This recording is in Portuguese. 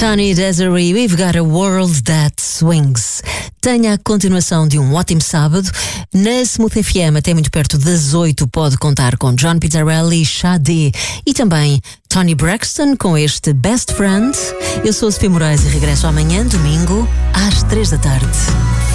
Tony Desiree, We've Got a World That Swings. Tenha a continuação de um ótimo sábado. Na Smooth FM, até muito perto das 8, pode contar com John Pizzarelli, Sade e também Tony Braxton com este Best Friend. Eu sou a Sofia Moraes e regresso amanhã, domingo, às 3 da tarde.